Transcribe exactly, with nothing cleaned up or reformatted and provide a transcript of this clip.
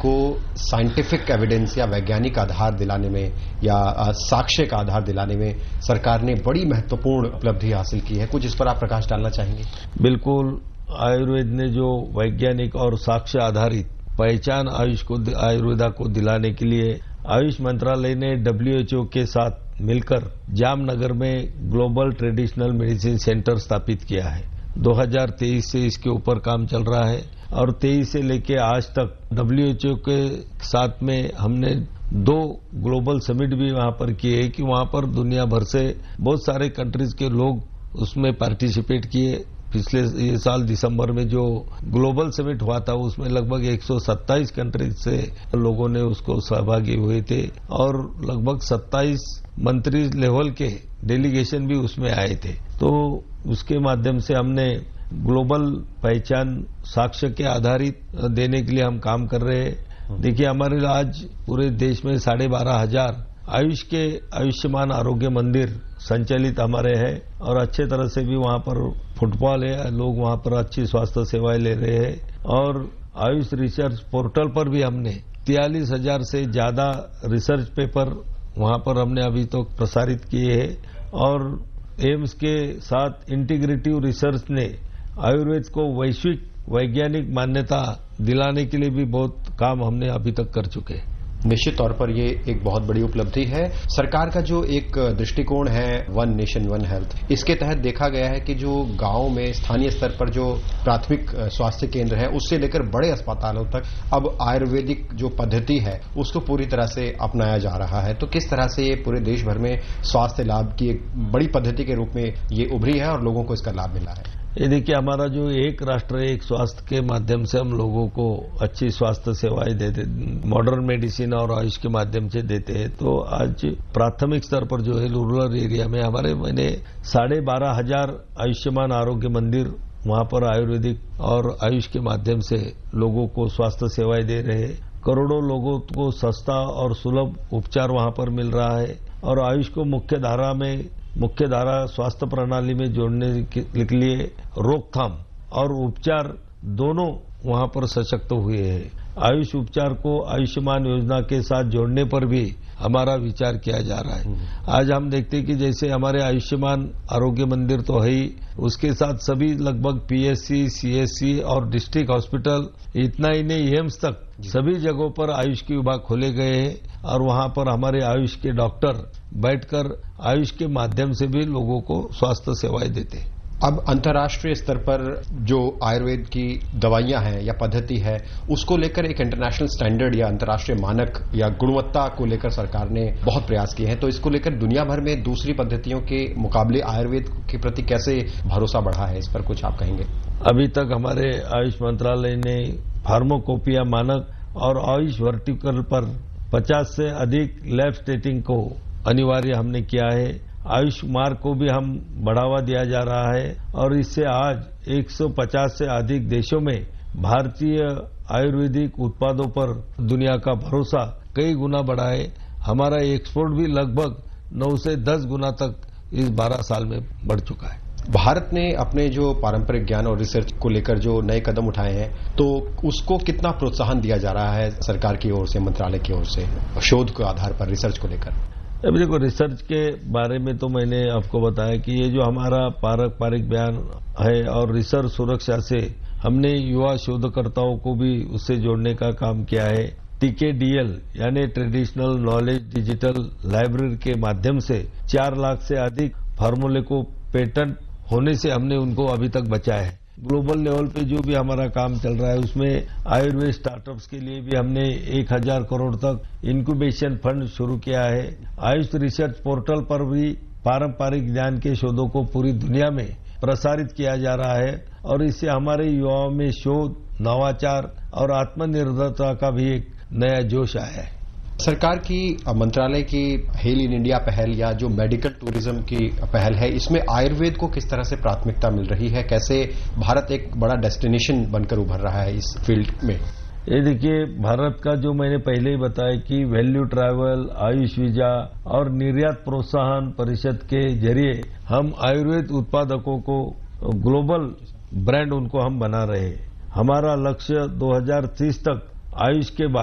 को scientific evidence या वैज्ञानिक आधार दिलाने में या साक्ष्य का आधार दिलाने में सरकार ने बड़ी महत्वपूर्ण उपलब्धि हासिल की है। कुछ इस पर आप प्रकाश डालना चाहेंगे? बिल्कुल, आयुर्वेद ने जो वैज्ञानिक और साक्ष्य आधारित पहचान आयुष को आयुर्वेदा को दिलाने के लिए आयुष मंत्रालय ने डब्ल्यू एच ओ के साथ मिलकर जामनगर में ग्लोबल ट्रेडिशनल मेडिसिन सेंटर स्थापित किया है। दो हज़ार तेईस से इसके ऊपर काम चल रहा है और तेईस से लेके आज तक डब्ल्यू एच ओ के साथ में हमने दो ग्लोबल समिट भी वहां पर किए कि वहां पर दुनिया भर से बहुत सारे कंट्रीज के लोग उसमें पार्टिसिपेट किए। पिछले ये साल दिसंबर में जो ग्लोबल समिट हुआ था उसमें लगभग एक सौ सत्ताईस कंट्रीज से लोगों ने उसको सहभागी हुए थे और लगभग सत्ताईस मंत्री लेवल के डेलीगेशन भी उसमें आए थे। तो उसके माध्यम से हमने ग्लोबल पहचान साक्ष्य के आधारित देने के लिए हम काम कर रहे हैं। देखिए, हमारे आज पूरे देश में साढ़े बारह हजार आयुष के आयुष्मान आरोग्य मंदिर संचालित हमारे हैं और अच्छे तरह से भी वहां पर फुटफॉल है, लोग वहां पर अच्छी स्वास्थ्य सेवाएं ले रहे हैं। और आयुष रिसर्च पोर्टल पर भी हमने तियालीस हजार से ज्यादा रिसर्च पेपर वहां पर हमने अभी तो प्रसारित किए हैं। और एम्स के साथ इंटीग्रेटिव रिसर्च ने आयुर्वेद को वैश्विक वैज्ञानिक मान्यता दिलाने के लिए भी बहुत काम हमने अभी तक कर चुके हैं। निश्चित तौर पर ये एक बहुत बड़ी उपलब्धि है। सरकार का जो एक दृष्टिकोण है वन नेशन वन हेल्थ, इसके तहत देखा गया है कि जो गांव में स्थानीय स्तर पर जो प्राथमिक स्वास्थ्य केंद्र है उससे लेकर बड़े अस्पतालों तक अब आयुर्वेदिक जो पद्धति है उसको पूरी तरह से अपनाया जा रहा है। तो किस तरह से ये पूरे देश भर में स्वास्थ्य लाभ की एक बड़ी पद्धति के रूप में ये उभरी है और लोगों को इसका लाभ मिला है? ये देखिए, हमारा जो एक राष्ट्र एक स्वास्थ्य के माध्यम से हम लोगों को अच्छी स्वास्थ्य सेवाएं देते, मॉडर्न मेडिसिन और आयुष के माध्यम से देते हैं। तो आज प्राथमिक स्तर पर जो है रूरल एरिया में हमारे मैंने साढ़े बारह हजार आयुष्मान आरोग्य मंदिर वहां पर आयुर्वेदिक और आयुष के माध्यम से लोगों को स्वास्थ्य सेवाएं दे रहे हैं। करोड़ों लोगों को सस्ता और सुलभ उपचार वहां पर मिल रहा है और आयुष को मुख्य धारा में मुख्य धारा स्वास्थ्य प्रणाली में जोड़ने के लिए रोकथाम और उपचार दोनों वहां पर सशक्त हुए हैं। आयुष उपचार को आयुष्मान योजना के साथ जोड़ने पर भी हमारा विचार किया जा रहा है। आज हम देखते हैं कि जैसे हमारे आयुष्मान आरोग्य मंदिर तो है ही, उसके साथ सभी लगभग पीएचसी, सीएचसी और डिस्ट्रिक्ट हॉस्पिटल, इतना ही नहीं एम्स तक सभी जगहों पर आयुष के विभाग खोले गए हैं और वहां पर हमारे आयुष के डॉक्टर बैठकर आयुष के माध्यम से भी लोगों को स्वास्थ्य सेवाएं देते हैं। अब अंतर्राष्ट्रीय स्तर पर जो आयुर्वेद की दवाइयां हैं या पद्धति है उसको लेकर एक इंटरनेशनल स्टैंडर्ड या अंतर्राष्ट्रीय मानक या गुणवत्ता को लेकर सरकार ने बहुत प्रयास किए हैं। तो इसको लेकर दुनिया भर में दूसरी पद्धतियों के मुकाबले आयुर्वेद के प्रति कैसे भरोसा बढ़ा है, इस पर कुछ आप कहेंगे? अभी तक हमारे आयुष मंत्रालय ने फार्माकोपिया मानक और आयुष वर्टिकल पर पचास से अधिक लैब टेस्टिंग को अनिवार्य हमने किया है। आयुष मार्ग को भी हम बढ़ावा दिया जा रहा है और इससे आज एक सौ पचास से अधिक देशों में भारतीय आयुर्वेदिक उत्पादों पर दुनिया का भरोसा कई गुना बढ़ा है। हमारा एक्सपोर्ट भी लगभग नौ से दस गुना तक इस बारह साल में बढ़ चुका है। भारत ने अपने जो पारंपरिक ज्ञान और रिसर्च को लेकर जो नए कदम उठाए हैं तो उसको कितना प्रोत्साहन दिया जा रहा है सरकार की ओर से, मंत्रालय की ओर से, शोध के आधार पर रिसर्च को लेकर? अभी देखो, रिसर्च के बारे में तो मैंने आपको बताया कि ये जो हमारा पारंपरिक ज्ञान है और रिसर्च सुरक्षा से हमने युवा शोधकर्ताओं को भी उससे जोड़ने का काम किया है। टीकेडीएल यानी ट्रेडिशनल नॉलेज डिजिटल लाइब्रेरी के माध्यम से चार लाख से अधिक फार्मूले को पेटेंट होने से हमने उनको अभी तक बचाया है। ग्लोबल लेवल पे जो भी हमारा काम चल रहा है उसमें आयुर्वेद स्टार्टअप्स के लिए भी हमने एक हजार करोड़ तक इंक्यूबेशन फंड शुरू किया है। आयुष रिसर्च पोर्टल पर भी पारंपरिक ज्ञान के शोधों को पूरी दुनिया में प्रसारित किया जा रहा है और इससे हमारे युवाओं में शोध, नवाचार और आत्मनिर्भरता का भी एक नया जोश आया है। सरकार की मंत्रालय की हेल इन इंडिया पहल या जो मेडिकल टूरिज्म की पहल है, इसमें आयुर्वेद को किस तरह से प्राथमिकता मिल रही है? कैसे भारत एक बड़ा डेस्टिनेशन बनकर उभर रहा है इस फील्ड में? ये देखिए, भारत का जो मैंने पहले ही बताया कि वैल्यू ट्रैवल, आयुष वीजा और निर्यात प्रोत्साहन परिषद के जरिए हम आयुर्वेद उत्पादकों को ग्लोबल ब्रांड उनको हम बना रहे हैं। हमारा लक्ष्य दो हज़ार तीस तक आयुष के